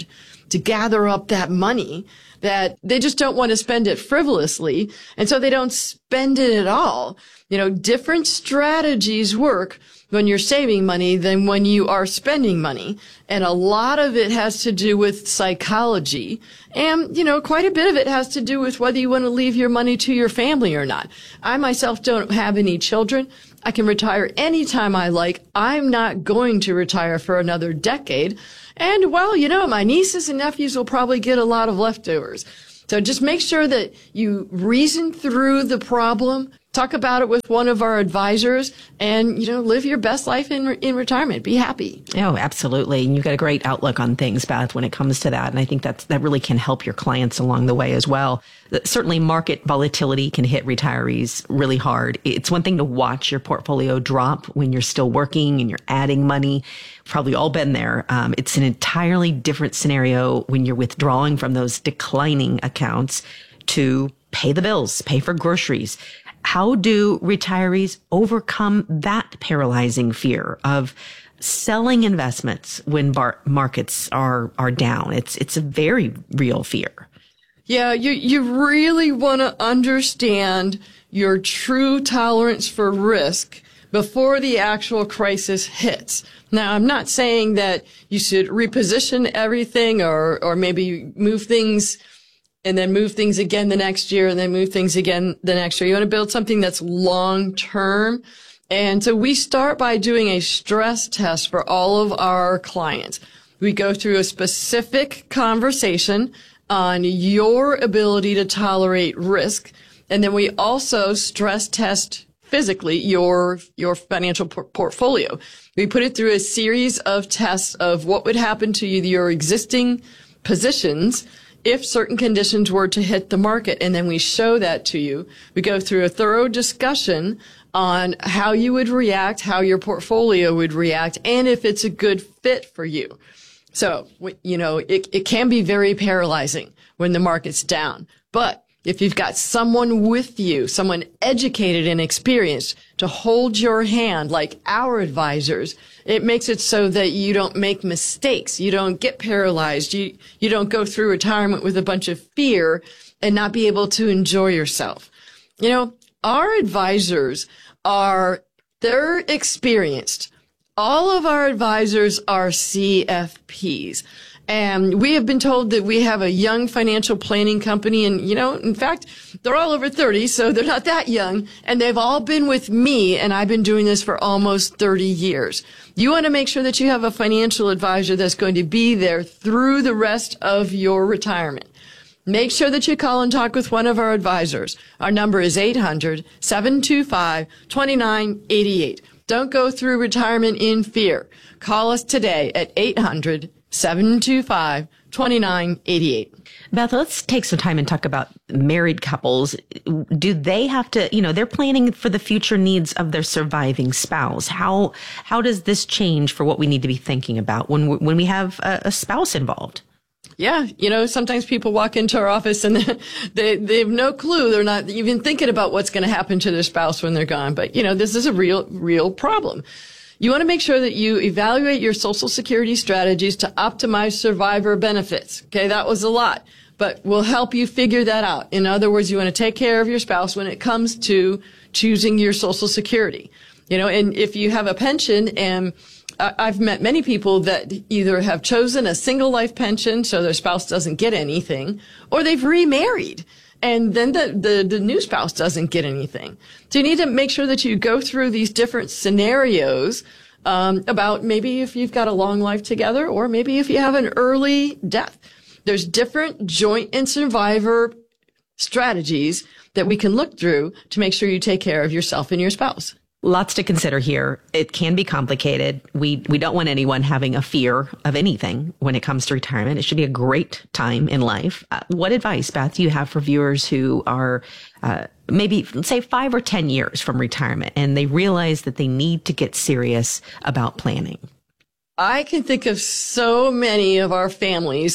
to gather up that money that they just don't want to spend it frivolously. And so they don't spend it at all. You know, different strategies work when you're saving money than when you are spending money. And a lot of it has to do with psychology. And, you know, quite a bit of it has to do with whether you want to leave your money to your family or not. I myself don't have any children. I can retire anytime I like. I'm not going to retire for another decade. And, well, you know, my nieces and nephews will probably get a lot of leftovers. So just make sure that you reason through the problem, talk about it with one of our advisors, and, you know, live your best life in in retirement. Be happy. Oh, absolutely. And you've got a great outlook on things, Beth, when it comes to that. And I think that's, that really can help your clients along the way as well. Certainly, market volatility can hit retirees really hard. It's one thing to watch your portfolio drop when you're still working and you're adding money. Probably all been there. Um, it's an entirely different scenario when you're withdrawing from those declining accounts to pay the bills, pay for groceries. How do retirees overcome that paralyzing fear of selling investments when bar- markets are are down? It's it's a very real fear. Yeah, you you really want to understand your true tolerance for risk before the actual crisis hits. Now, I'm not saying that you should reposition everything or or maybe move things and then move things again the next year and then move things again the next year. You want to build something that's long term. And so we start by doing a stress test for all of our clients. We go through a specific conversation on your ability to tolerate risk. And then we also stress test physically your your financial por- portfolio. We put it through a series of tests of what would happen to you, your existing positions, if certain conditions were to hit the market. And then we show that to you. We go through a thorough discussion on how you would react, how your portfolio would react, and if it's a good fit for you. So, you know, it, it can be very paralyzing when the market's down. But if you've got someone with you, someone educated and experienced to hold your hand, like our advisors, it makes it so that you don't make mistakes. You don't get paralyzed. You, you don't go through retirement with a bunch of fear and not be able to enjoy yourself. You know, our advisors are, they're experienced. All of our advisors are C F Ps. And we have been told that we have a young financial planning company. And, you know, in fact, they're all over thirty, so they're not that young. And they've all been with me, and I've been doing this for almost thirty years. You want to make sure that you have a financial advisor that's going to be there through the rest of your retirement. Make sure that you call and talk with one of our advisors. Our number is eight hundred, seven two five, two nine eight eight. Don't go through retirement in fear. Call us today at eight hundred, seven two five, two nine eight eight. Beth, let's take some time and talk about married couples. Do they have to, you know, they're planning for the future needs of their surviving spouse. How how does this change for what we need to be thinking about when we, when we have a, a spouse involved? Yeah, you know, sometimes people walk into our office and they they have no clue. They're not even thinking about what's going to happen to their spouse when they're gone. But, you know, this is a real, real problem. You want to make sure that you evaluate your Social Security strategies to optimize survivor benefits. Okay, that was a lot, but we'll help you figure that out. In other words, you want to take care of your spouse when it comes to choosing your Social Security. You know, and if you have a pension, and I've met many people that either have chosen a single life pension so their spouse doesn't get anything, or they've remarried. And then the, the, the new spouse doesn't get anything. So you need to make sure that you go through these different scenarios um, about maybe if you've got a long life together or maybe if you have an early death. There's different joint and survivor strategies that we can look through to make sure you take care of yourself and your spouse. Lots to consider here. It can be complicated. We we don't want anyone having a fear of anything when it comes to retirement. It should be a great time in life. Uh, what advice, Beth, do you have for viewers who are uh, maybe, say, five or ten years from retirement and they realize that they need to get serious about planning? I can think of so many of our families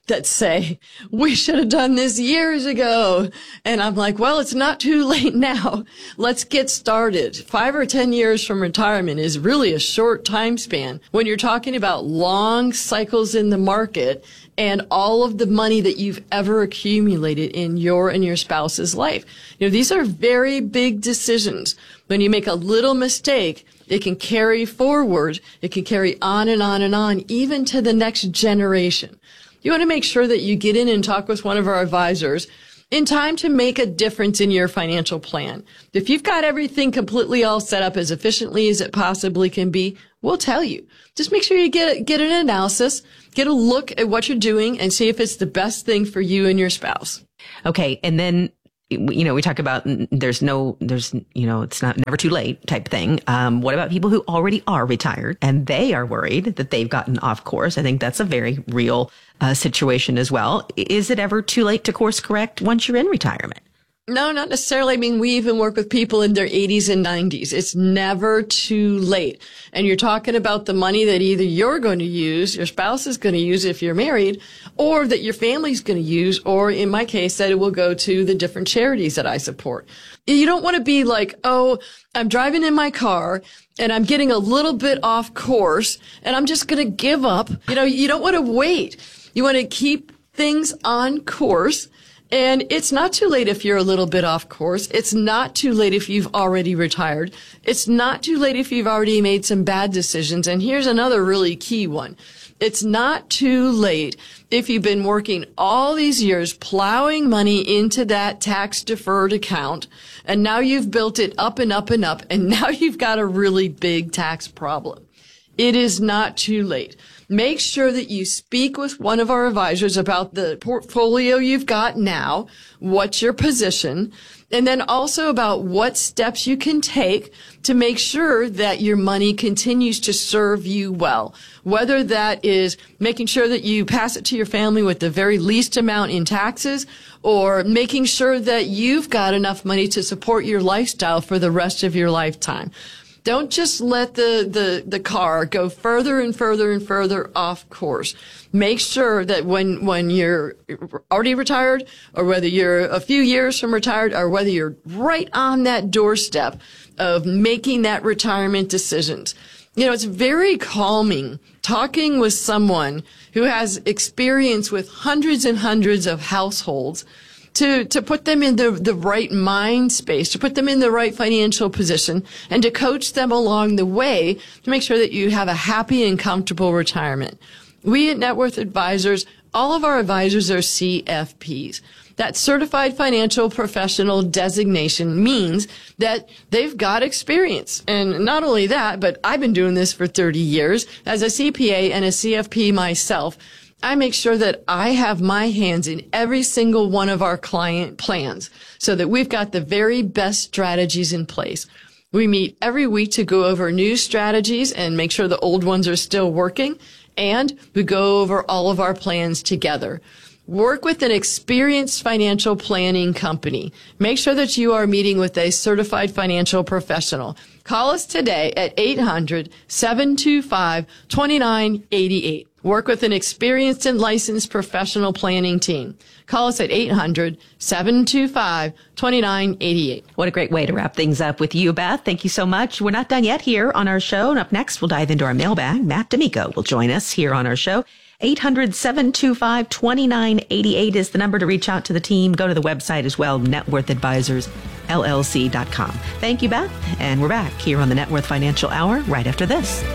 that say, we should have done this years ago. And I'm like, well, it's not too late now. Let's get started. Five or ten years from retirement is really a short time span when you're talking about long cycles in the market and all of the money that you've ever accumulated in your and your spouse's life. You know, these are very big decisions. When you make a little mistake, it can carry forward. It can carry on and on and on, even to the next generation. You want to make sure that you get in and talk with one of our advisors in time to make a difference in your financial plan. If you've got everything completely all set up as efficiently as it possibly can be, we'll tell you. Just make sure you get get an analysis, get a look at what you're doing, and see if it's the best thing for you and your spouse. Okay, and then, you know, we talk about there's no, there's, you know, it's not never too late type thing. Um, what about people who already are retired and they are worried that they've gotten off course? I think that's a very real uh, situation as well. Is it ever too late to course correct once you're in retirement? No, not necessarily. I mean, we even work with people in their eighties and nineties. It's never too late. And you're talking about the money that either you're going to use, your spouse is going to use if you're married, or that your family's going to use, or in my case, that it will go to the different charities that I support. You don't want to be like, oh, I'm driving in my car and I'm getting a little bit off course and I'm just going to give up. You know, you don't want to wait. You want to keep things on course. And it's not too late if you're a little bit off course. It's not too late if you've already retired. It's not too late if you've already made some bad decisions. And here's another really key one. It's not too late if you've been working all these years plowing money into that tax deferred account, and now you've built it up and up and up, and now you've got a really big tax problem. It is not too late. Make sure that you speak with one of our advisors about the portfolio you've got now, what's your position, and then also about what steps you can take to make sure that your money continues to serve you well. Whether that is making sure that you pass it to your family with the very least amount in taxes, or making sure that you've got enough money to support your lifestyle for the rest of your lifetime. Don't just let the, the, the car go further and further and further off course. Make sure that when, when you're already retired, or whether you're a few years from retired, or whether you're right on that doorstep of making that retirement decisions. You know, it's very calming talking with someone who has experience with hundreds and hundreds of households to, to put them in the, the right mind space, to put them in the right financial position, and to coach them along the way to make sure that you have a happy and comfortable retirement. We at Net Worth Advisors, all of our advisors are C F Ps. That Certified Financial Professional designation means that they've got experience. And not only that, but I've been doing this for thirty years as a C P A and a C F P myself. I make sure that I have my hands in every single one of our client plans so that we've got the very best strategies in place. We meet every week to go over new strategies and make sure the old ones are still working. And we go over all of our plans together. Work with an experienced financial planning company. Make sure that you are meeting with a certified financial professional. Call us today at eight hundred, seven two five, two nine eight eight. Work with an experienced and licensed professional planning team. Call us at eight hundred, seven two five, two nine eight eight. What a great way to wrap things up with you, Beth. Thank you so much. We're not done yet here on our show. And up next, we'll dive into our mailbag. Matt D'Amico will join us here on our show. eight hundred, seven two five, two nine eight eight is the number to reach out to the team. Go to the website as well, net worth advisors L L C dot com. Thank you, Beth. And we're back here on the Net Worth Financial Hour right after this.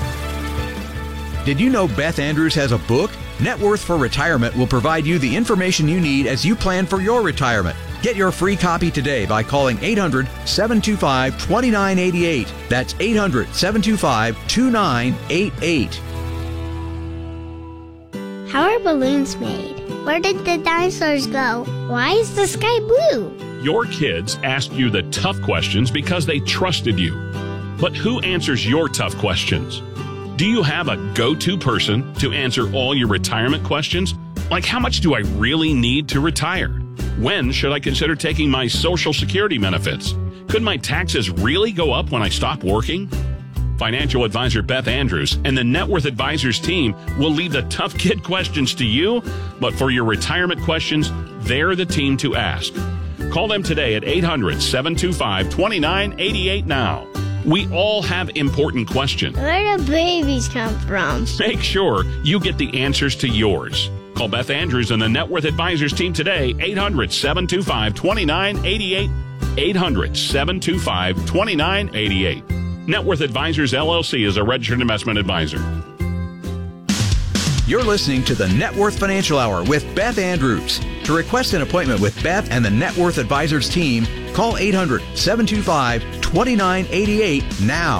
Did you know Beth Andrews has a book? Net Worth for Retirement will provide you the information you need as you plan for your retirement. Get your free copy today by calling eight hundred, seven two five, two nine eight eight. That's eight hundred, seven two five, two nine eight eight. How are balloons made? Where did the dinosaurs go? Why is the sky blue? Your kids asked you the tough questions because they trusted you. But who answers your tough questions? Do you have a go-to person to answer all your retirement questions? Like, how much do I really need to retire? When should I consider taking my Social Security benefits? Could my taxes really go up when I stop working? Financial advisor Beth Andrews and the Net Worth Advisors team will leave the tough kid questions to you, but for your retirement questions, they're the team to ask. Call them today at eight hundred, seven two five, two nine eight eight now. We all have important questions. Where do babies come from? Make sure you get the answers to yours. Call Beth Andrews and the Net Worth Advisors team today, eight hundred, seven two five, two nine eight eight, eight hundred, seven two five, two nine eight eight. Net Worth Advisors, L L C is a registered investment advisor. You're listening to the Net Worth Financial Hour with Beth Andrews. To request an appointment with Beth and the Net Worth Advisors team, call eight hundred, seven two five, two nine eight eight now.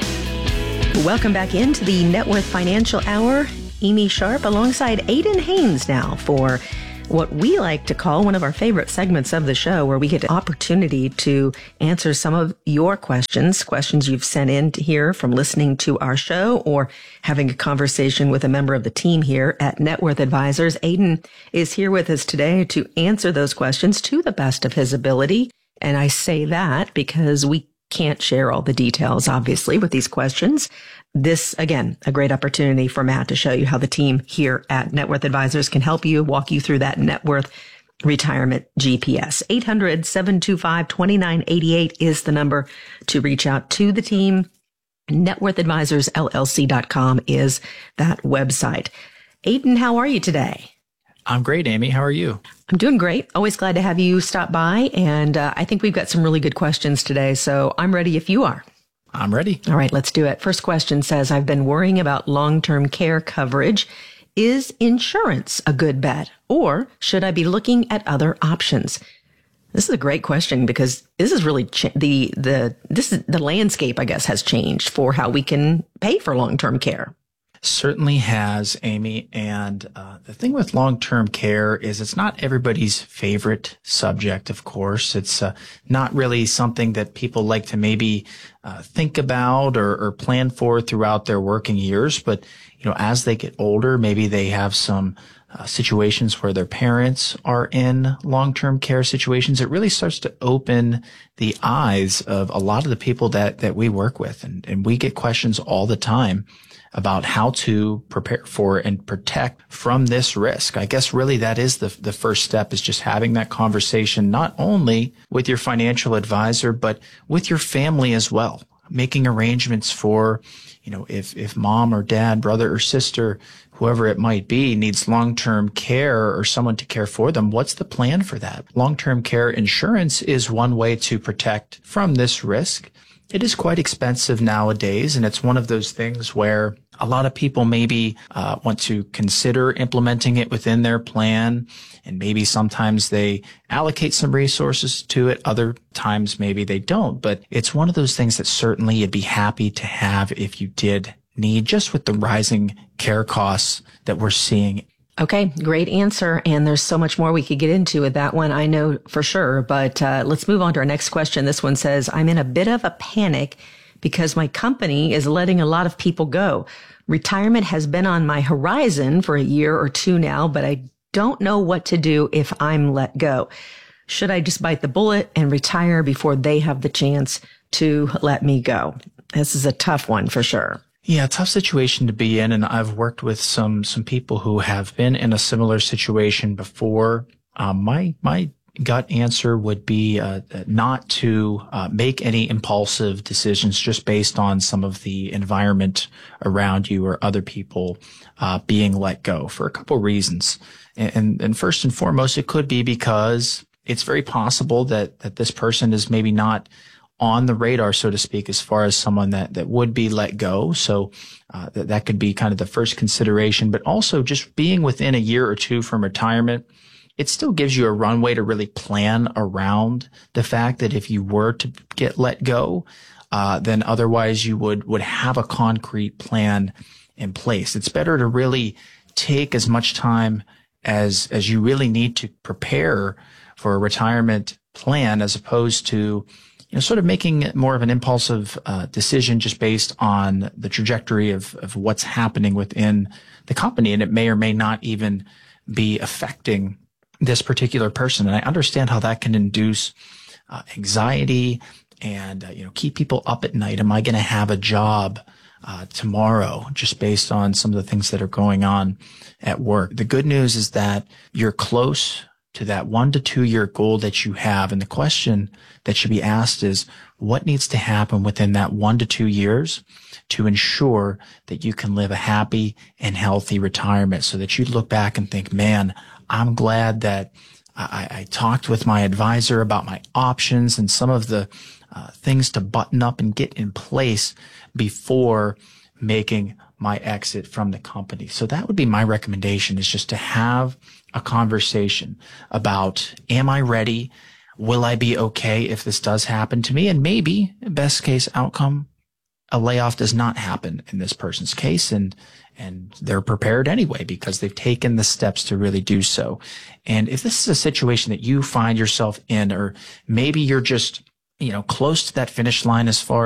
Welcome back into the Net Worth Financial Hour. Amy Sharp alongside Aidan Haynes now for what we like to call one of our favorite segments of the show, where we get the opportunity to answer some of your questions, questions you've sent in to here from listening to our show or having a conversation with a member of the team here at Net Worth Advisors. Aidan is here with us today to answer those questions to the best of his ability. And I say that because we can't share all the details, obviously, with these questions. This, again, a great opportunity for Matt to show you how the team here at Net Worth Advisors can help you, walk you through that net worth retirement G P S. eight hundred, seven two five, two nine eight eight is the number to reach out to the team. net worth advisors L L C dot com is that website. Aidan, how are you today? I'm great, Amy. How are you? I'm doing great. Always glad to have you stop by. And uh, I think we've got some really good questions today. So I'm ready if you are. I'm ready. All right, let's do it. First question says, I've been worrying about long-term care coverage. Is insurance a good bet, or should I be looking at other options? This is a great question because this is really cha- the the this is the landscape, I guess, has changed for how we can pay for long-term care. Certainly has, Amy. And uh, the thing with long-term care is it's not everybody's favorite subject, of course. It's uh, not really something that people like to maybe uh, think about or, or plan for throughout their working years. But, you know, as they get older, maybe they have some uh, situations where their parents are in long-term care situations. It really starts to open the eyes of a lot of the people that, that we work with. And, and we get questions all the time about how to prepare for and protect from this risk. I guess really that is the the first step, is just having that conversation, not only with your financial advisor, but with your family as well. Making arrangements for, you know, if, if mom or dad, brother or sister, whoever it might be, needs long-term care or someone to care for them, what's the plan for that? Long-term care insurance is one way to protect from this risk. It is quite expensive nowadays, and it's one of those things where a lot of people maybe uh, want to consider implementing it within their plan, and maybe sometimes they allocate some resources to it. Other times maybe they don't, but it's one of those things that certainly you'd be happy to have if you did need, just with the rising care costs that we're seeing. Okay, great answer. And there's so much more we could get into with that one, I know for sure. But uh, let's move on to our next question. This one says, I'm in a bit of a panic because my company is letting a lot of people go. Retirement has been on my horizon for a year or two now, but I don't know what to do if I'm let go. Should I just bite the bullet and retire before they have the chance to let me go? This is a tough one for sure. Yeah, tough situation to be in. And I've worked with some, some people who have been in a similar situation before. Um, my, my gut answer would be, uh, not to, uh, make any impulsive decisions just based on some of the environment around you or other people, uh, being let go for a couple reasons. And, and first and foremost, it could be because it's very possible that, that this person is maybe not on the radar, so to speak, as far as someone that, that would be let go. So uh, that, that could be kind of the first consideration. But also just being within a year or two from retirement, it still gives you a runway to really plan around the fact that if you were to get let go, uh, then otherwise you would, would have a concrete plan in place. It's better to really take as much time as, as you really need to prepare for a retirement plan, as opposed to you know, sort of making more of an impulsive uh, decision just based on the trajectory of, of what's happening within the company. And it may or may not even be affecting this particular person. And I understand how that can induce uh, anxiety and, uh, you know, keep people up at night. Am I going to have a job uh, tomorrow just based on some of the things that are going on at work? The good news is that you're close to that one to two year goal that you have. And the question that should be asked is, what needs to happen within that one to two years to ensure that you can live a happy and healthy retirement, so that you look back and think, man, I'm glad that I, I talked with my advisor about my options and some of the uh, things to button up and get in place before making my exit from the company. So that would be my recommendation, is just to have a conversation about, am I ready? Will I be okay if this does happen to me? And maybe, best case outcome, a layoff does not happen in this person's case, and and they're prepared anyway because they've taken the steps to really do so. And if this is a situation that you find yourself in, or maybe you're just, you know, close to that finish line as far